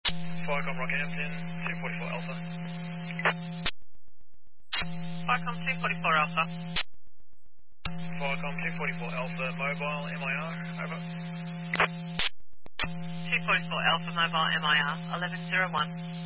Viacom Rockhampton, 244 Alpha. Viacom 244 Alpha. Viacom 244 Alpha, mobile, MIR, over. 244 Alpha Mobile MIR 1101.